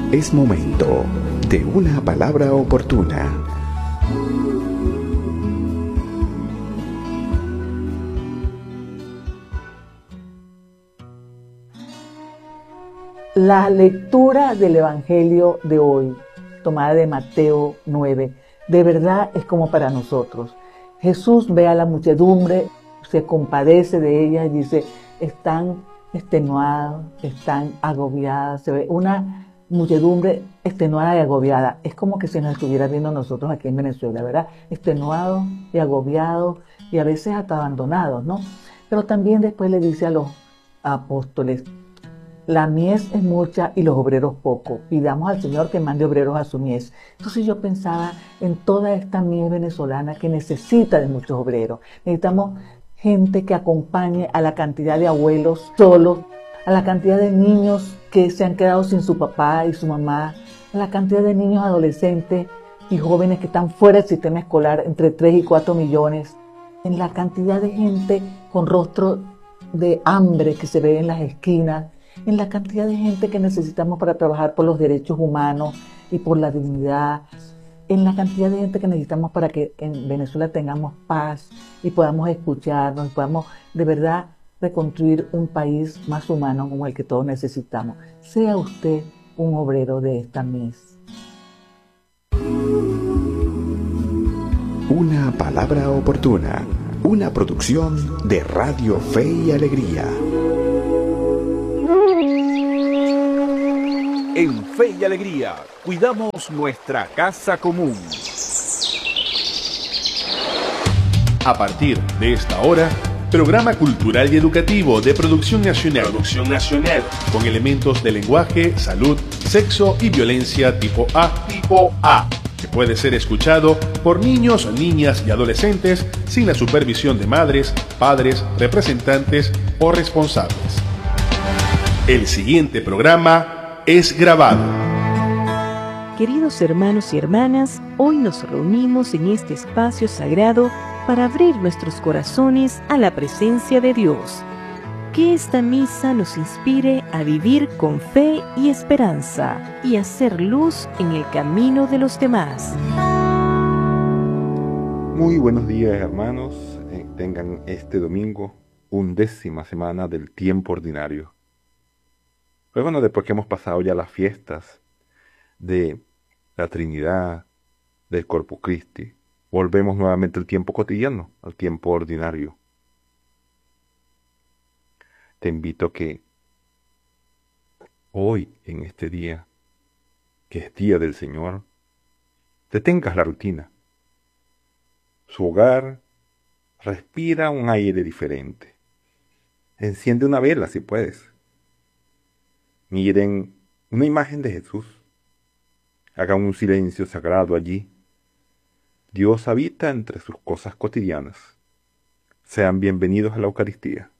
Es momento de una palabra oportuna. La lectura del Evangelio de hoy, tomada de Mateo 9, de verdad es como para nosotros. Jesús ve a la muchedumbre, se compadece de ella y dice, están extenuadas, están agobiadas. Se ve una muchedumbre extenuada y agobiada. Es como que se nos estuviera viendo nosotros aquí en Venezuela, ¿verdad? Extenuados y agobiados y a veces hasta abandonados, ¿no? Pero también después le dice a los apóstoles, la mies es mucha y los obreros poco. Pidamos al Señor que mande obreros a su mies. Entonces yo pensaba en toda esta mies venezolana que necesita de muchos obreros. Necesitamos gente que acompañe a la cantidad de abuelos solos, a la cantidad de niños que se han quedado sin su papá y su mamá, a la cantidad de niños adolescentes y jóvenes que están fuera del sistema escolar, entre 3 y 4 millones, en la cantidad de gente con rostro de hambre que se ve en las esquinas, en la cantidad de gente que necesitamos para trabajar por los derechos humanos y por la dignidad, en la cantidad de gente que necesitamos para que en Venezuela tengamos paz y podamos escucharnos y podamos de verdad reconstruir un país más humano como el que todos necesitamos. Sea usted un obrero de esta mies. Una palabra oportuna, una producción de Radio Fe y Alegría. En Fe y Alegría, cuidamos nuestra casa común. A partir de esta hora, programa cultural y educativo de producción nacional, con elementos de lenguaje, salud, sexo y violencia tipo A, que puede ser escuchado por niños, niñas y adolescentes sin la supervisión de madres, padres, representantes o responsables. El siguiente programa es grabado. Queridos hermanos y hermanas, hoy nos reunimos en este espacio sagrado para abrir nuestros corazones a la presencia de Dios. Que esta misa nos inspire a vivir con fe y esperanza y hacer luz en el camino de los demás. Muy buenos días, hermanos. Tengan este domingo 11ª semana del tiempo ordinario. Pues bueno, después que hemos pasado ya las fiestas de la Trinidad, del Corpus Christi, volvemos nuevamente al tiempo cotidiano, al tiempo ordinario. Te invito a que hoy, en este día, que es Día del Señor, detengas la rutina. Su hogar respira un aire diferente. Enciende una vela si puedes. Miren una imagen de Jesús. Hagan un silencio sagrado allí. Dios habita entre sus cosas cotidianas. Sean bienvenidos a la Eucaristía.